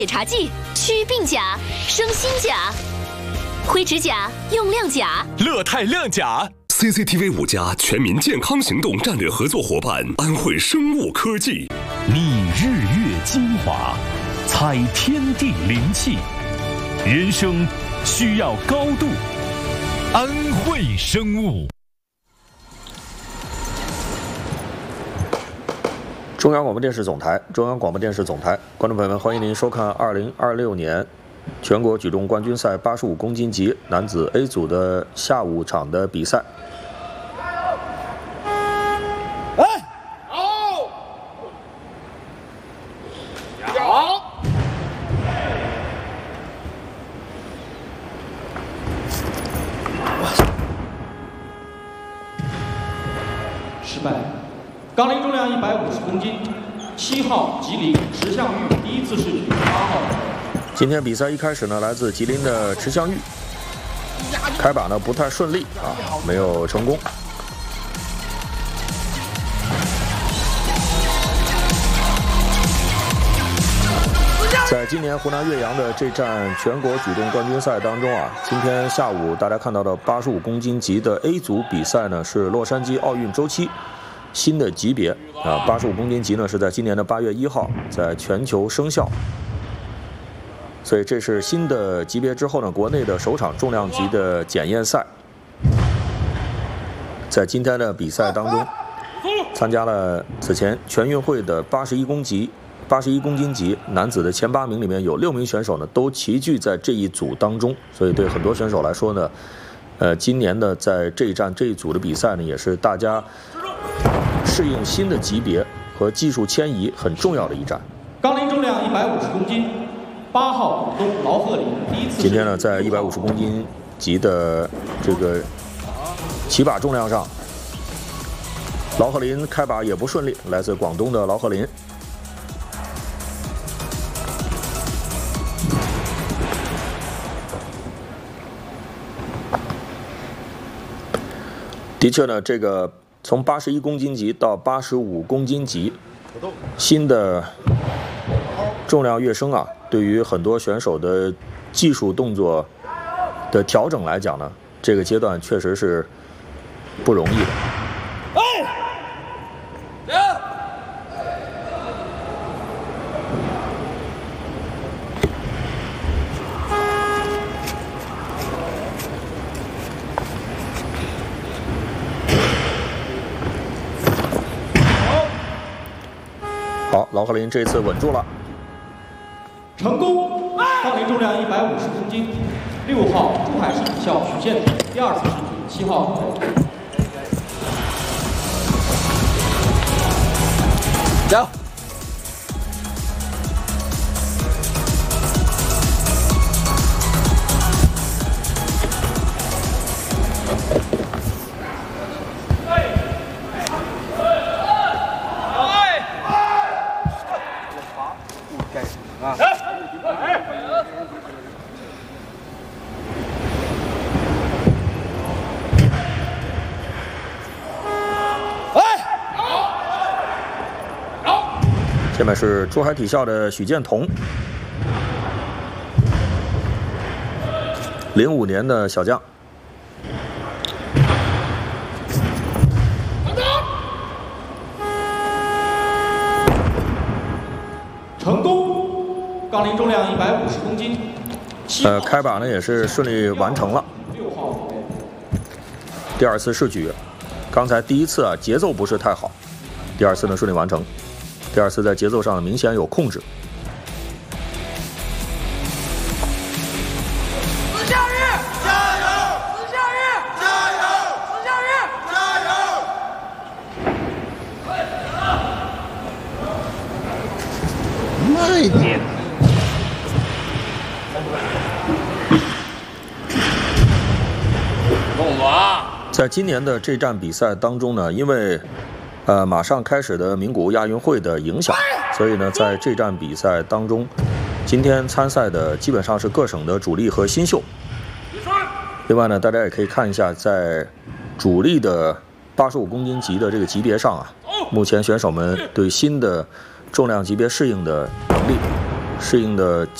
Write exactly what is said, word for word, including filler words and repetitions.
检查剂祛病甲、生新甲，灰指甲用亮甲， 乐泰亮甲。C C T V 五家全民健康行动战略合作伙伴安慧生物科技， 觅日月精华，采天地灵气，人生需要高度，安慧生物。 中央广播电视总台，中央广播电视总台，观众朋友们，欢迎您收看二零二六年全国举重冠军赛八十五公斤级男子 A 组的下午场的比赛。 哎，好，好，失败。杠铃重量一百五十公斤，七号吉林池向玉第一次试举，八号。 今天比赛一开始呢，来自吉林的池向玉开把呢不太顺利啊，没有成功。在今年湖南岳阳的这站全国举重冠军赛当中啊，今天下午大家看到的八十五公斤级的 A 组比赛呢，是洛杉矶奥运周期新的级别啊，八十五公斤级呢是在今年的八月一号在全球生效，所以这是新的级别之后呢，国内的首场重量级的检验赛。在今天的比赛当中，参加了此前全运会的八十一公级、八十一公斤级男子的前八名里面有六名选手呢都齐聚在这一组当中，所以对很多选手来说呢，呃，今年的在这一站这一组的比赛呢，也是大家适应新的级别和技术迁移很重要的一站。 杠铃重量一百五十公斤，八号股东劳鹤林第一次。 今天呢，在一百五十公斤级的这个起把重量上，劳鹤林开把也不顺利，来自广东的劳鹤林。的确呢，这个从八十一公斤级到八十五公斤级，新的重量跃升啊，对于很多选手的技术动作的调整来讲呢，这个阶段确实是不容易的。好，劳鹤林这次稳住了， 成功！杠铃重量一百五十公斤，六号珠海市体校许建平第二次试举，七号。 加油！ 下面是珠海体校的许建彤，零五年的小将。 成功！杠铃重量一百五十公斤， 呃，开把呢也是顺利完成了。 六号。 第二次试举，刚才第一次啊节奏不是太好，第二次呢顺利完成。第二次在节奏上明显有控制。 死夏日，加油！死夏日，加油！死夏日，加油！慢一点。 动作啊！ 在今年的这站比赛当中呢，因为呃，马上开始的名古屋亚运会的影响，所以呢，在这站比赛当中，今天参赛的基本上是各省的主力和新秀。另外呢，大家也可以看一下，在主力的八十五公斤级的这个级别上啊，目前选手们对新的重量级别适应的能力适应的